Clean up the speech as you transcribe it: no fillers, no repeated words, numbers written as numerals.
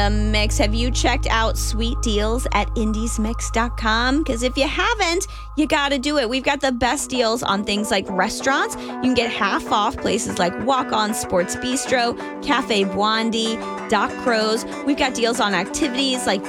Mix. Have you checked out sweet deals at indiesmix.com? Because if you haven't, you got to do it. We've got the best deals on things like restaurants. You can get half off places like Walk On Sports Bistro, Cafe Buandi, Doc Crows. We've got deals on activities like